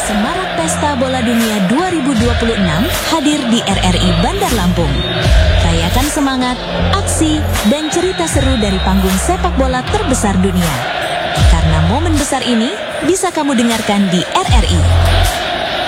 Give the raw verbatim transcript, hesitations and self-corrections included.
Semarak Pesta Bola Dunia dua ribu dua puluh enam hadir di R R I Bandar Lampung. Rayakan semangat, aksi, dan cerita seru dari panggung sepak bola terbesar dunia. Karena momen besar ini bisa kamu dengarkan di R R I.